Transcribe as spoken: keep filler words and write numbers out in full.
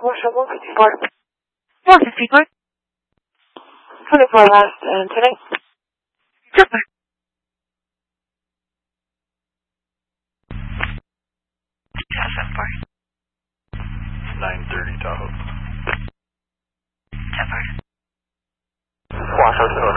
commercial one fifty-four. one fifty-four. twenty-four last and today. Super. nine thirty Tahoe. Super. 华盛顿